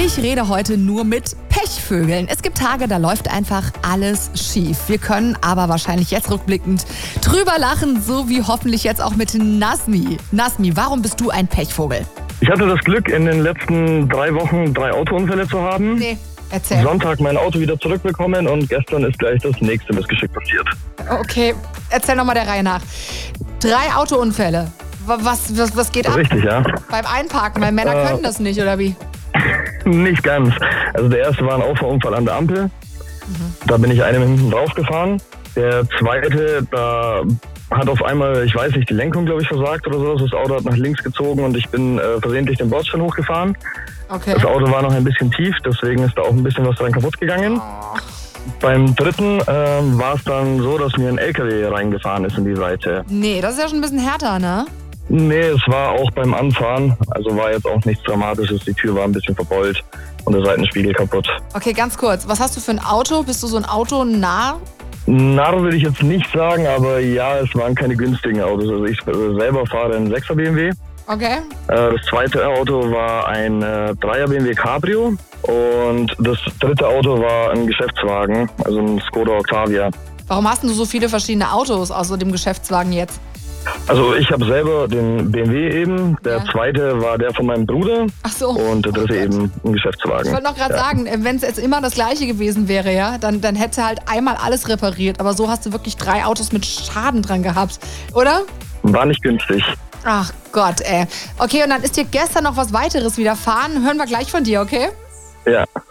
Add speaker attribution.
Speaker 1: Ich rede heute nur mit Pechvögeln. Es gibt Tage, da läuft einfach alles schief. Wir können aber wahrscheinlich jetzt rückblickend drüber lachen, so wie hoffentlich jetzt auch mit Nazmi. Nazmi, warum bist du ein Pechvogel?
Speaker 2: Ich hatte das Glück, in den letzten 3 Wochen 3 Autounfälle zu haben.
Speaker 1: Nee, erzähl.
Speaker 2: Sonntag mein Auto wieder zurückbekommen und gestern ist gleich das nächste Missgeschick passiert.
Speaker 1: Okay, erzähl nochmal der Reihe nach. 3 Autounfälle. Was geht ab?
Speaker 2: Richtig, ja.
Speaker 1: Beim Einparken, weil Männer können das nicht, oder wie?
Speaker 2: Nicht ganz. Also der erste war ein Auffahrunfall an der Ampel. Da bin ich einem hinten drauf gefahren. Der zweite, da hat auf einmal, ich weiß nicht, die Lenkung, glaube ich, versagt oder so. Das Auto hat nach links gezogen und ich bin versehentlich den Bordstein hochgefahren.
Speaker 1: Okay.
Speaker 2: Das Auto war noch ein bisschen tief, deswegen ist da auch ein bisschen was dran kaputt gegangen.
Speaker 1: Oh.
Speaker 2: Beim dritten war es dann so, dass mir ein LKW reingefahren ist in die Seite.
Speaker 1: Nee, das ist ja schon ein bisschen härter, ne?
Speaker 2: Nee, es war auch beim Anfahren, also war jetzt auch nichts Dramatisches. Die Tür war ein bisschen verbeult und der Seitenspiegel kaputt.
Speaker 1: Okay, ganz kurz. Was hast du für ein Auto? Bist du so ein Autonah?
Speaker 2: Narr würde ich jetzt nicht sagen, aber ja, es waren keine günstigen Autos. Also ich selber fahre einen 6er BMW.
Speaker 1: Okay.
Speaker 2: Das zweite Auto war ein 3er BMW Cabrio und das dritte Auto war ein Geschäftswagen, also ein Skoda Octavia.
Speaker 1: Warum hast du so viele verschiedene Autos außer dem Geschäftswagen jetzt?
Speaker 2: Also ich habe selber den BMW eben, der zweite war der von meinem Bruder.
Speaker 1: Ach so.
Speaker 2: Und der dritte eben ein Geschäftswagen.
Speaker 1: Ich wollte noch gerade sagen, wenn es jetzt immer das gleiche gewesen wäre, ja, dann hätte halt einmal alles repariert. Aber so hast du wirklich 3 Autos mit Schaden dran gehabt, oder?
Speaker 2: War nicht günstig.
Speaker 1: Ach Gott, ey. Okay, und dann ist dir gestern noch was weiteres widerfahren. Hören wir gleich von dir, okay?
Speaker 2: Ja.